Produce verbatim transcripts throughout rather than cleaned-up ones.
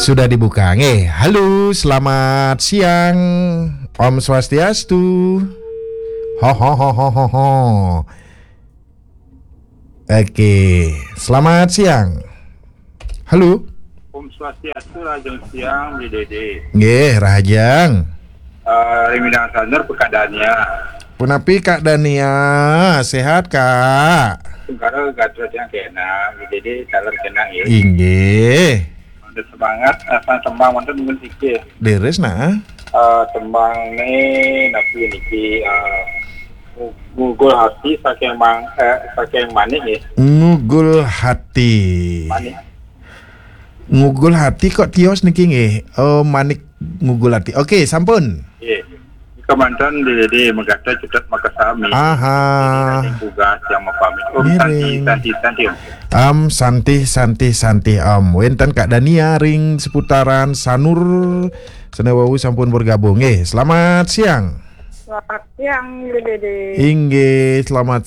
Sudah dibuka. Nge, halo, selamat siang. Om Swastiastu. Ho ho ho ho ho ho. Oke, selamat siang. Halo. Om Swastiastu, Rajang siang di Dede. Nge, Rahajang. Uh, Remidang Sander pekadaannya. Punapi Kak Dania, sehat Kak? Sekarang gadret yang kena, di Dede taler kena ya. Inge. Ada semangat, asal tembang mantan mungkin sikit. Deres nah. Uh, tembang nih, nabi niki uh, ngugul hati saking mang, eh, saking manik ya. Ngugul hati. Manik. Ngugul hati kok tios niki nge. Oh, manik ngugul hati. Oke, sampun. Iya. Kemantan di Dede megata cepat makasami. Aha. Ini tugas yang mapamit. Om Miring. Santi, Santi, Santi Om. Am Santi Santi Santi Am wenten Kak Dania ring seputaran Sanur Senewawu sampun bergabung. Eh, selamat siang. Selamat siang, Dede. Inge, selamat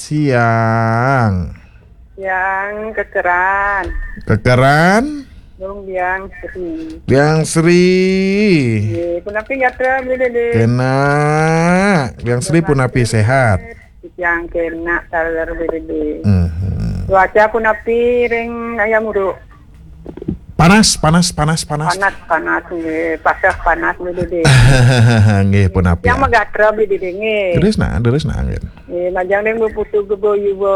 siang. Yang kekeran, Kekeran dong yang seri. Yang Sri. Ye, punapi gatra, Dede. Kena Yang Sri punapi sehat. Yang kena taler, Dede. Mhm. Cuaca punapi ring ayam uruk. Panas, panas, panas, panas. Panas, panas, nge. Pasah panas, Dede. Nggih punapi. Yang magatra, Dede, nge. Terus nah, terus nah. nggih. Ye, majang ring bu putu gebo yubo.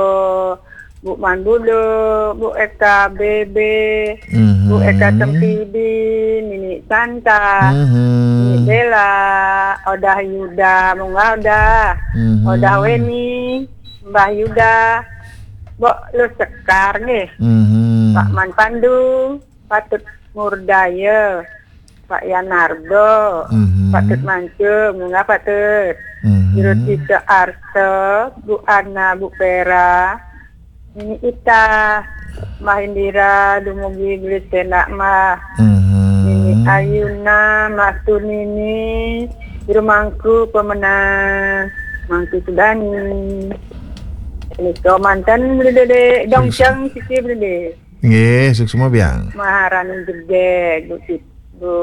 Bu Mandulo, Bu Eka B B, Mhm. Bu Eka Tempidi, Nini Santa, Mhm. Nini Bella, Odah Yuda, Munga Odah, Mhm. Odah Weni, Mbah Yuda, Bok lu sekar nih, Mhm. Pak Man Pandu, Patut Murdaya, Pak Yanardo, Mhm. Patut Mancung, Munga Patut, Mhm. Jurut Ita Arso, Bu Ana, Bu Pera, Ini Ita, Mbah Indira, dumugi gelis tenak mah. Ini Mhm. Ayuna, Mas Tunini, Guru Mangku pemenang, Mangku Sudani. Ini kau mantan beli dede, dongcang sisi beli dede. Nggih, suk semua biang. Maharani gede, Bu Cit- Bu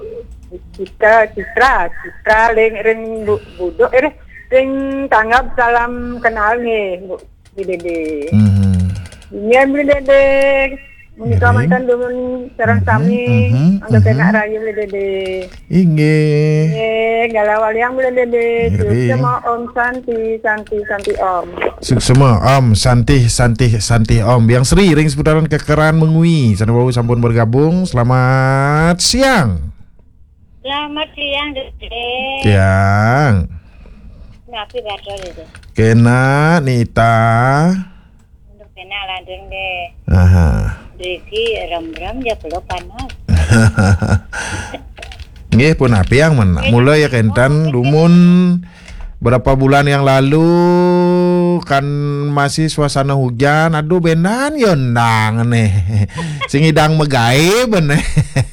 Citra, Citra, Citra, ring ring Bu Budok, eh ring tanggap salam kenal nih, Bu beli dede. Mhm. Iya beli dede, ini kau Miring. mantan dulu sarang Mhm, kami, mhm, anda mhm. kena rayu beli dede. Inggih. Eh, galawal yang beli dede, Miring. sama Om Santi, Santi, Santi Om. Suk semua Om Santi Santi Santi Om. Yang Sri ring seputaran Kekeran Mengui. Sanawau sampun bergabung. Selamat siang. Selamat siang, Dede. Siang. Napi kado itu. Kena Nita. Untuk kena lantung deh. Aha. Diki ram-ram ya belum panas. Nggih pun api yang mana. Mulai ya kentan lumun berapa bulan yang lalu kan masih suasana hujan. Aduh benan yondang nih. Sing idang megai bener.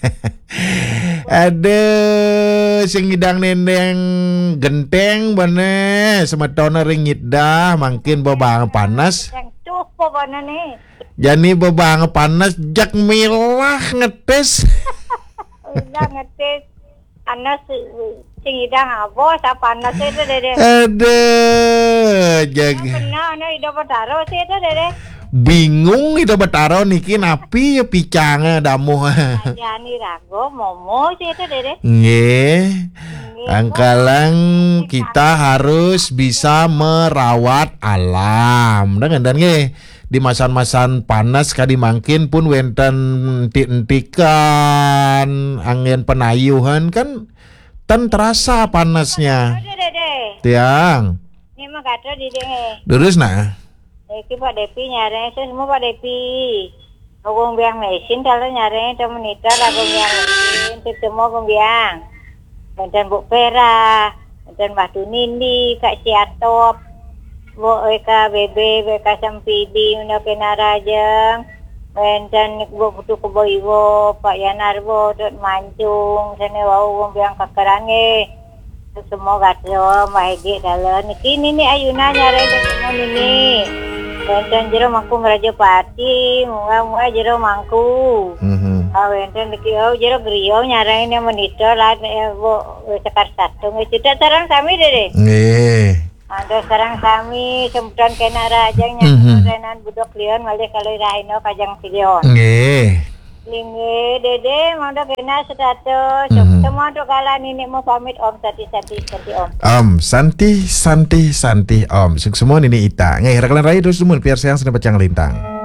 Aduh sing idang nendeng genteng bener. Semetona ringit dah makin bebang panas. Yang cukup mana nih? Jani bebang panas jak milah ngetes. Udah ngetes. Panas sing idang apa? Sa panas itu Dede. Aduh jag Benar, nih ido petaro sih itu Dede. bingung itu betaro niki napi ya picangnya damu. Jani rago momo sih itu Dede. Nggih. Angkalang kita harus bisa merawat alam. Dengan dan nggih di masa-masa panas kadi mangkin pun wenten enti-entikan angin penayuhan kan tan terasa panasnya. Udah Dede. Tiang. Ini mah kado Dede. Terus nah. Iki Pak Depi nyari itu semua Pak Depi. Aku biang mesin kalau nyari itu menita aku biang mesin itu semua aku biang. Dan Bu Pera, dan Mbak Tunindi, Kak Siatop, Bu Eka B B, B K Sampidi, Unda Kena Rajeng, dan Bu Putu Kebo Iwo, Pak Yanarbo, Dot Mancung, sana wau biang kekerange. Semua gato, Mbak Hegi dalam. Ini nih ayuna nyari semua ini. Dan jero mangku ngeraja pati, munga munga jero mangku. Mhm. Awenten iki oh jero griyo nyareng ne monitor lah bo sekar satu ngecita sarang sami deh. Nggih. Ada sarang sami semputan kena rajang Mhm. nyarenan budok lion malih kalau rahino kajang pilion. Nggih. Lingge dede mangda kena status Mhm. semua untuk kala nenek mau pamit om sati sati sati om. Om, Santi, Santi, Santi, Om. Suk semua ini Ita. Ngai, rakalan raya terus semua biar sayang sedapat yang lintang.